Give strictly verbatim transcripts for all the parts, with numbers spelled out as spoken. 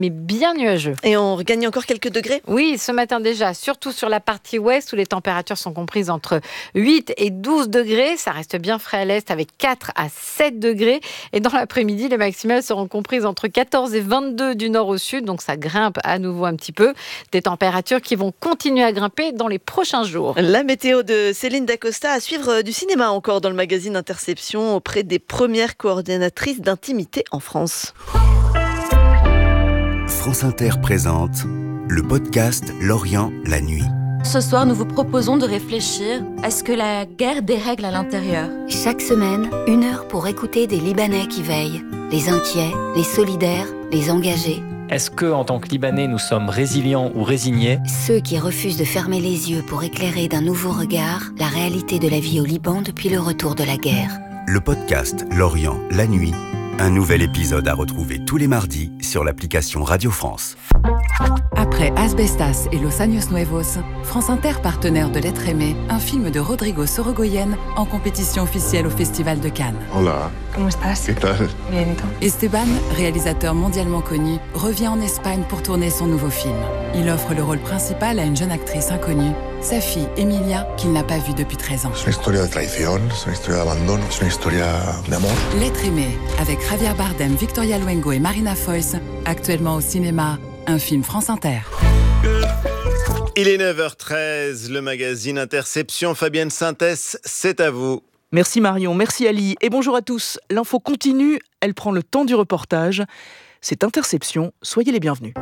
mais bien nuageux. Et on regagne encore quelques degrés ? Oui, ce matin déjà, surtout sur la partie ouest où les températures sont comprises entre huit et douze degrés. Ça reste bien frais à l'est avec quatre à sept degrés. Et dans l'après-midi, les maximales seront comprises entre quatorze et vingt-deux du nord au sud. Donc ça grimpe à nouveau un petit peu. Des températures qui vont continuer à grimper dans les prochains jours. La météo de Céline Dacosta, à suivre du cinéma encore dans le magazine Interception auprès des premières coordinatrices d'intimité en France. France Inter présente le podcast L'Orient, la nuit. Ce soir, nous vous proposons de réfléchir à ce que la guerre dérègle à l'intérieur. Chaque semaine, une heure pour écouter des Libanais qui veillent. Les inquiets, les solidaires, les engagés. Est-ce que, en tant que Libanais, nous sommes résilients ou résignés ? Ceux qui refusent de fermer les yeux pour éclairer d'un nouveau regard la réalité de la vie au Liban depuis le retour de la guerre. Le podcast L'Orient, la nuit. Un nouvel épisode à retrouver tous les mardis sur l'application Radio France. Après Asbestas et Los Años Nuevos, France Inter, partenaire de L'Être aimé, un film de Rodrigo Sorogoyen en compétition officielle au Festival de Cannes. Hola. ¿Cómo estás? ¿Qué tal? Bien, ¿y tú? Esteban, réalisateur mondialement connu, revient en Espagne pour tourner son nouveau film. Il offre le rôle principal à une jeune actrice inconnue, sa fille Emilia, qu'il n'a pas vue depuis treize ans. Es una historia de traición, es una historia de abandono, es una historia de amor. L'Être aimé, avec Javier Bardem, Victoria Luengo et Marina Foïs, actuellement au cinéma, un film France Inter. Il est neuf heures treize, le magazine Interception. Fabienne Sintès, c'est à vous. Merci Marion, merci Ali, et bonjour à tous. L'info continue, elle prend le temps du reportage. C'est Interception, soyez les bienvenus.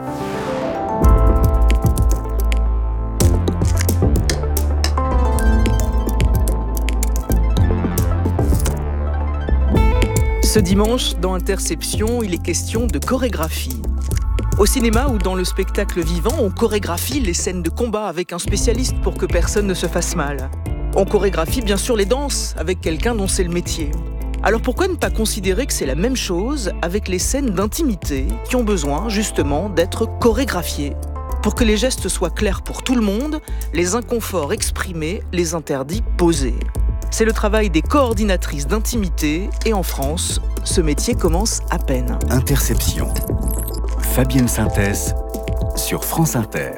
Ce dimanche, dans Interception, il est question de chorégraphie. Au cinéma ou dans le spectacle vivant, on chorégraphie les scènes de combat avec un spécialiste pour que personne ne se fasse mal. On chorégraphie bien sûr les danses avec quelqu'un dont c'est le métier. Alors pourquoi ne pas considérer que c'est la même chose avec les scènes d'intimité qui ont besoin justement d'être chorégraphiées pour que les gestes soient clairs pour tout le monde, les inconforts exprimés, les interdits posés. C'est le travail des coordinatrices d'intimité et en France, ce métier commence à peine. Interception. Fabienne Sintès sur France Inter.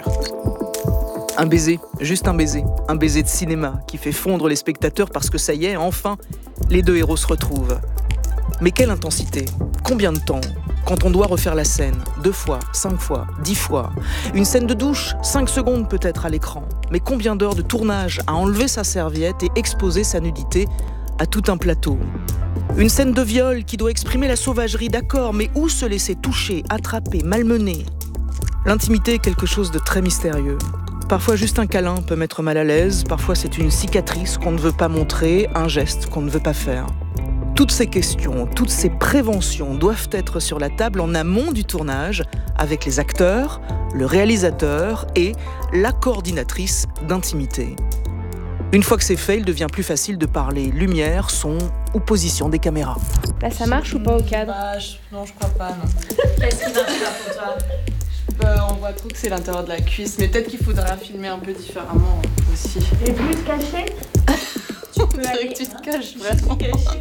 Un baiser, juste un baiser, un baiser de cinéma qui fait fondre les spectateurs parce que ça y est, enfin, les deux héros se retrouvent. Mais quelle intensité, combien de temps, quand on doit refaire la scène, deux fois, cinq fois, dix fois. Une scène de douche, cinq secondes peut-être à l'écran. Mais combien d'heures de tournage à enlever sa serviette et exposer sa nudité à tout un plateau. Une scène de viol qui doit exprimer la sauvagerie, d'accord, mais où se laisser toucher, attraper, malmener ? L'intimité est quelque chose de très mystérieux. Parfois, juste un câlin peut mettre mal à l'aise, parfois c'est une cicatrice qu'on ne veut pas montrer, un geste qu'on ne veut pas faire. Toutes ces questions, toutes ces préventions doivent être sur la table en amont du tournage, avec les acteurs, le réalisateur et la coordinatrice d'intimité. Une fois que c'est fait, il devient plus facile de parler lumière, son ou position des caméras. Là, ça marche ou pas au cadre ? Bah, je... Non, je crois pas, non. Qu'est-ce qui marche là pour toi ? Bah, on voit trop que c'est l'intérieur de la cuisse, mais peut-être qu'il faudra filmer un peu différemment aussi. Et plus caché ? Tu peux aller que tu te caches, vraiment.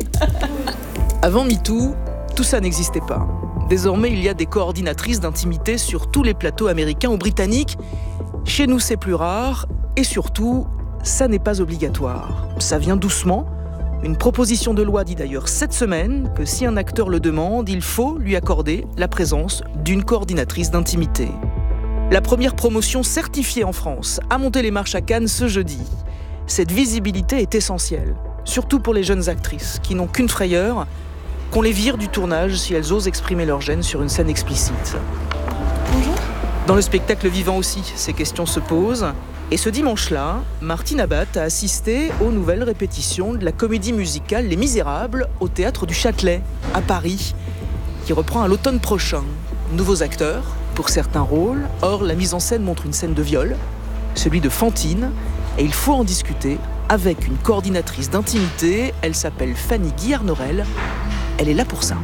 Avant MeToo, tout ça n'existait pas. Désormais, il y a des coordinatrices d'intimité sur tous les plateaux américains ou britanniques. Chez nous, c'est plus rare. Et surtout, ça n'est pas obligatoire. Ça vient doucement. Une proposition de loi dit d'ailleurs cette semaine que si un acteur le demande, il faut lui accorder la présence d'une coordinatrice d'intimité. La première promotion certifiée en France a monté les marches à Cannes ce jeudi. Cette visibilité est essentielle, surtout pour les jeunes actrices qui n'ont qu'une frayeur, qu'on les vire du tournage si elles osent exprimer leur gêne sur une scène explicite. Bonjour. Dans le spectacle vivant aussi, ces questions se posent. Et ce dimanche-là, Martine Abat a assisté aux nouvelles répétitions de la comédie musicale Les Misérables au Théâtre du Châtelet, à Paris, qui reprend à l'automne prochain. Nouveaux acteurs, pour certains rôles. Or, la mise en scène montre une scène de viol, celui de Fantine, et il faut en discuter avec une coordinatrice d'intimité. Elle s'appelle Fanny Guillarnorel. Elle est là pour ça.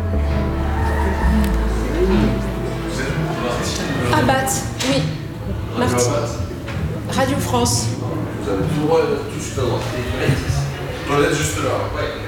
Abat, oui. Martine. Radio France. Vous avez tout le droit de tout ce que vous voulez. Juste là.